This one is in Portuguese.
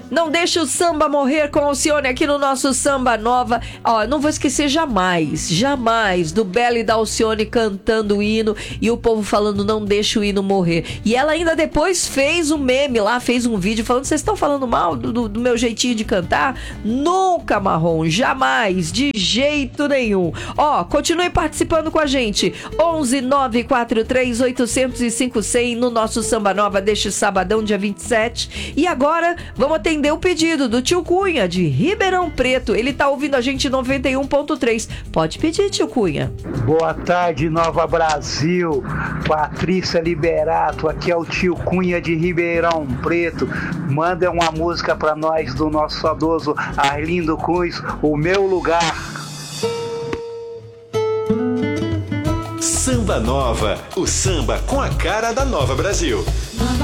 Não deixa o samba morrer com Alcione aqui no nosso Samba Nova. Ó, não vou esquecer jamais do Bela e da Alcione cantando o hino e o povo falando não deixa o hino morrer. E ela ainda depois fez um meme lá, fez um vídeo falando, vocês estão falando mal do meu jeitinho de cantar? Nunca, Marrom, jamais, de jeito nenhum. Ó, continue participando com a gente. 11 943 805 100 no nosso Samba Nova deste sabadão, dia 27. E agora, vamos atender o pedido do tio Cunha, de Ribeirão Preto. Ele tá ouvindo a gente 91.3. Pode pedir, tio Cunha. Boa tarde, Nova Brasil. Patrícia Liberato, aqui é o tio Cunha de Ribeirão Preto. Manda uma música pra nós do nosso saudoso Arlindo Cruz, O Meu Lugar. Samba Nova, o samba com a cara da Nova Brasil. Nova